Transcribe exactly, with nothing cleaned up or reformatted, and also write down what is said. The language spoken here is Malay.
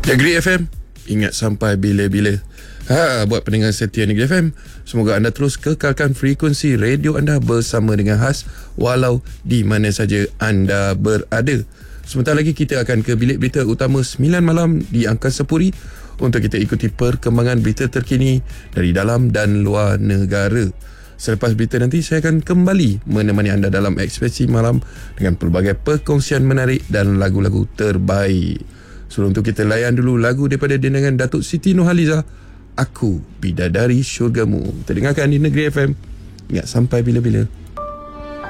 Negeri F M, ingat sampai bila-bila. Ha, buat pendengar setia Negeri F M, semoga anda terus kekalkan frekuensi radio anda bersama dengan khas walau di mana saja anda berada. Sebentar lagi kita akan ke bilik berita utama sembilan malam di Angkasa Puri untuk kita ikuti perkembangan berita terkini dari dalam dan luar negara. Selepas berita nanti saya akan kembali menemani anda dalam Ekspresi Malam dengan pelbagai perkongsian menarik dan lagu-lagu terbaik. Sebelum tu kita layan dulu lagu daripada dendangan Datuk Siti Nurhaliza, Aku Bidadari Syurgamu. Kita dengarkan di Negeri F M. Ingat sampai bila-bila.